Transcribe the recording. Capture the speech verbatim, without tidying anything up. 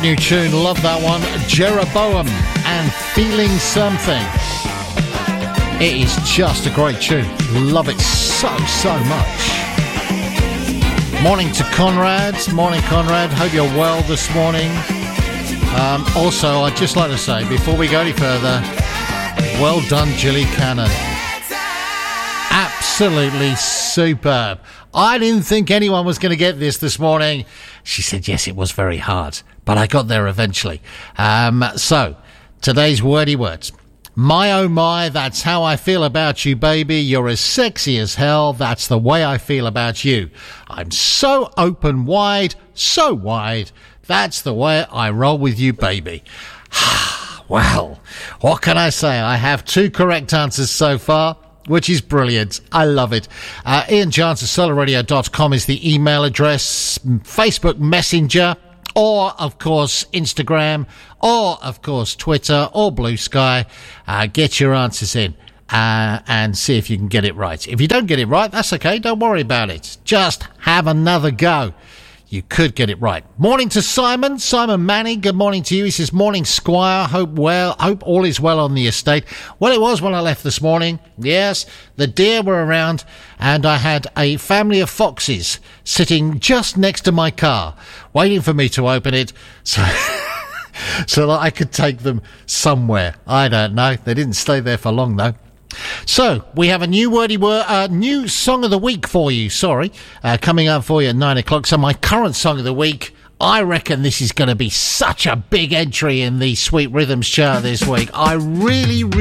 New tune, love that one. Jeroboam and Feeling Something. It is just a great tune. Love it so, so much. Morning to Conrad. Morning, Conrad. Hope you're well this morning. Um, also, I'd just like to say, before we go any further, well done, Gilly Cannon. Absolutely superb. I didn't think anyone was going to get this this morning. She said, yes, it was very hard, but I got there eventually. Um, so, today's wordy words. My oh my, that's how I feel about you, baby. You're as sexy as hell. That's the way I feel about you. I'm so open wide, so wide. That's the way I roll with you, baby. Well, what can I say? I have two correct answers so far, which is brilliant. I love it. Uh, Ian Chance at solar radio dot com is the email address, Facebook Messenger, or, of course, Instagram, or, of course, Twitter, or Blue Sky. Uh, get your answers in uh, and see if you can get it right. If you don't get it right, that's okay. Don't worry about it. Just have another go. You could get it right. Morning to Simon. Simon Manning, good morning to you. He says, morning, Squire. Hope well. Hope all is well on the estate. Well, it was when I left this morning. Yes, the deer were around, and I had a family of foxes sitting just next to my car, waiting for me to open it so, so that I could take them somewhere. I don't know. They didn't stay there for long, though. So, we have a new wordy word, uh, new song of the week for you, sorry, uh, coming up for you at nine o'clock. So my current song of the week, I reckon this is going to be such a big entry in the Sweet Rhythms chart this week. I really, really